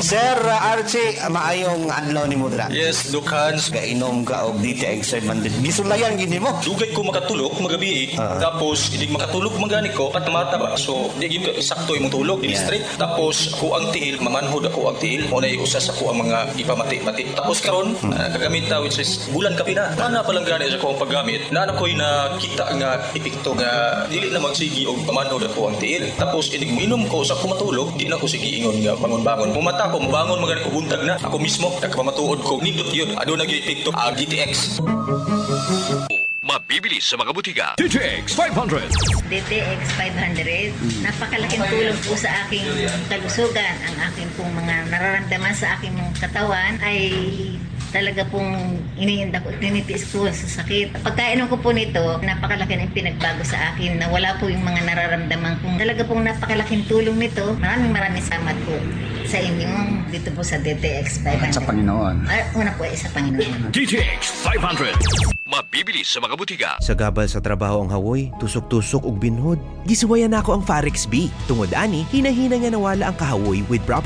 Sir Archie, maayong adlaw ni mo dira. Yes, Lucans. Kainom ka og DTX man din. Gisulayan gini mo. Dugay ko makatulog magabi tapos hindi makatulog magani ko patamata ba. So di gyud sakto imong tulog, di straight. Tapos ako ang tiil, mamanhod ako ang tiil. Mo na usa sa ko ang mga ipamati-mati. Tapos karon kagamit ta which is bulan kapi na. Ana pa lang gani sa ko ang paggamit. Na ko'y nakita nga epekto nga dili na magsigi og pamanhod ako ang tiil. Tapos inig minom ko sa ko matulog, di na ko sige ingon nga bangon-bangon. Mumata ko, mabangon magani ko buntag na. Ako mismo nagpamatuod ko nindot yun. Ado nag-epekto GTX. Mabibili sa mga butika. DTX 500. DTX 500. Napakalaking tulong po sa aking kalusugan. Ang aking pong mga nararamdaman sa aking katawan ay talaga pong tinitiis ko sa sakit. Pagkainom ko po nito, napakalaki ng pinagbago sa akin na wala po yung mga nararamdaman kong talaga pong napakalaking tulong nito. Maraming salamat po sa inyong dito po sa DTX 500. At sa Panginoon. Una po ay sa Panginoon. DTX 500. Mabibili sa mga butika. Sa gabal sa trabaho ang hawoy, tusok-tusok og binhod. Gisuwayan nako ang Farex B. Tungod ani, hinahina nga nawala ang kahawoy with proper